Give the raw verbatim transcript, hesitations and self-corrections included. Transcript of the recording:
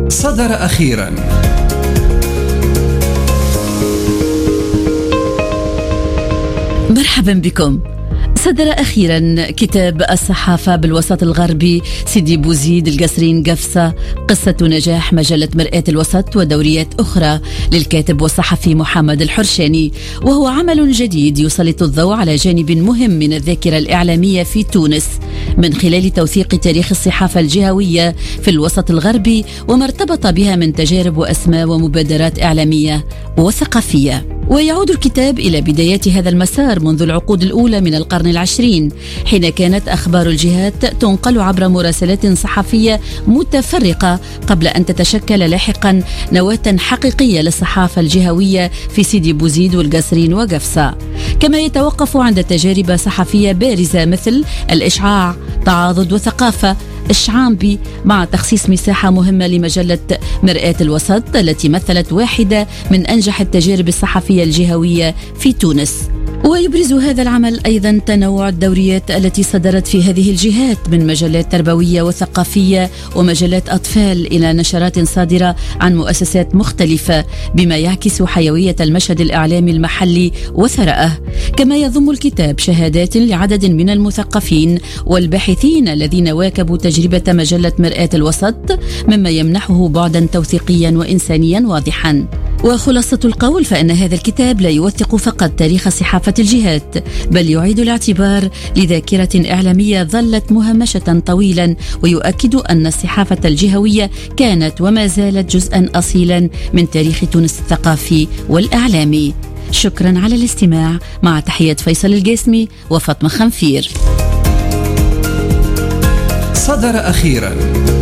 صدر أخيرا. مرحبا بكم. صدر أخيرا كتاب الصحافة بالوسط الغربي سيدي بوزيد القصرين قفصة، قصة نجاح مجلة مرآة الوسط ودوريات أخرى للكاتب والصحفي محمد الحرشاني، وهو عمل جديد يسلط الضوء على جانب مهم من الذاكرة الإعلامية في تونس من خلال توثيق تاريخ الصحافة الجهوية في الوسط الغربي وما ارتبط بها من تجارب وأسماء ومبادرات إعلامية وثقافية. ويعود الكتاب إلى بدايات هذا المسار منذ العقود الأولى من القرن العشرين، حين كانت أخبار الجهات تنقل عبر مراسلات صحفية متفرقة قبل أن تتشكل لاحقا نواة حقيقية للصحافة الجهوية في سيدي بوزيد والقصرين وقفصة، كما يتوقف عند تجارب صحفية بارزة مثل الإشعاع، تعاضد وثقافة، الشعامبي، مع تخصيص مساحة مهمة لمجلة مرآة الوسط التي مثلت واحدة من أنجح التجارب الصحفية الجهوية في تونس. ويبرز هذا العمل أيضا تنوع الدوريات التي صدرت في هذه الجهات من مجلات تربوية وثقافية ومجلات أطفال إلى نشرات صادرة عن مؤسسات مختلفة، بما يعكس حيوية المشهد الإعلامي المحلي وثرأه. كما يضم الكتاب شهادات لعدد من المثقفين والباحثين الذين واكبوا تجربة مجلة مرآة الوسط، مما يمنحه بعدا توثيقيا وإنسانيا واضحا. وخلاصة القول فإن هذا الكتاب لا يوثق فقط تاريخ صحافة الجهات، بل يعيد الاعتبار لذاكرة إعلامية ظلت مهمشة طويلا، ويؤكد أن الصحافة الجهوية كانت وما زالت جزءا أصيلا من تاريخ تونس الثقافي والإعلامي. شكرا على الاستماع، مع تحية فيصل القاسمي وفاطمة خنفير. صدر أخيرا.